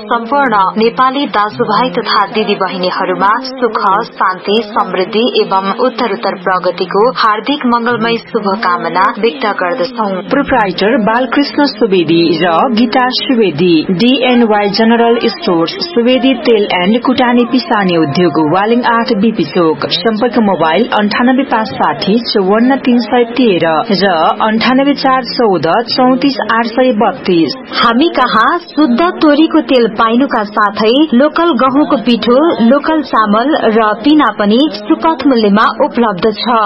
सम्पूर्ण नेपाली दाजुभाइ तथा दिदी बहिनीहरूमा सुख शान्ति समृद्धि एवं उत्तरोत्तर प्रगतिको हार्दिक मंगलमय शुभकामना व्यक्त गर्दछौ। प्रोप्राइटर बालकृष्ण सुवेदी र Gita Subedi, DNY general stores, Subedi तेल एन्ड कुटानी पिसानी उद्योग, वालिङ 8 BP चोक। सम्पर्क मोबाइल 9856 54313 र 9841 34832। हामी कहाँ शुद्ध तोरीको तेल पाइनुका साथै लोकल गहुँको पिठो, लोकल चामल र पिना पनि सुपथ मूल्यमा उपलब्ध छ।